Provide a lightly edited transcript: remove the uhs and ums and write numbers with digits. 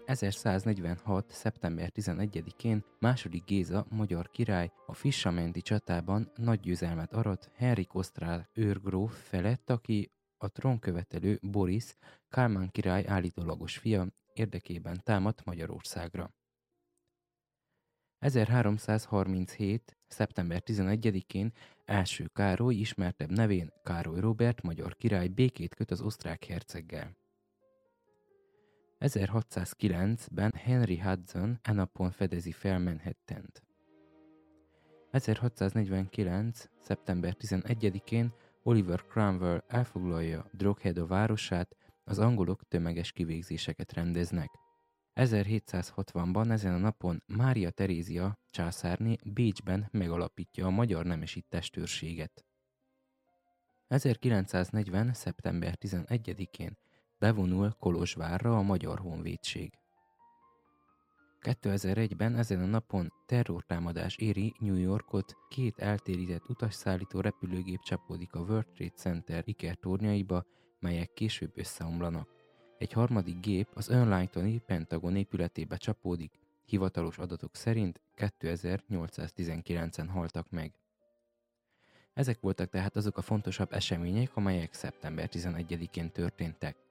1146. szeptember 11-én II. Géza magyar király a Fissamenti csatában nagy győzelmet arat Henrik osztrák őrgróf felett, aki a trónkövetelő Boris, Kálmán király állítólagos fia érdekében támadt Magyarországra. 1337. szeptember 11-én első Károly, ismertebb nevén Károly Róbert magyar király békét köt az osztrák herceggel. 1609-ben Henry Hudson e napon fedezi fel Manhattant. 1649. szeptember 11-én Oliver Cromwell elfoglalja Drogheda városát, az angolok tömeges kivégzéseket rendeznek. 1760-ban ezen a napon Mária Terézia császárné Bécsben megalapítja a magyar nemesi testőrséget. 1940. szeptember 11-én bevonul Kolozsvárra a Magyar Honvédség. 2001-ben ezen a napon terrortámadás éri New Yorkot, két eltérített utasszállító repülőgép csapódik a World Trade Center ikertornyaiba, melyek később összeomlanak. Egy harmadik gép az Arlingtoni Pentagon épületébe csapódik, hivatalos adatok szerint 2819-en haltak meg. Ezek voltak tehát azok a fontosabb események, amelyek szeptember 11-én történtek.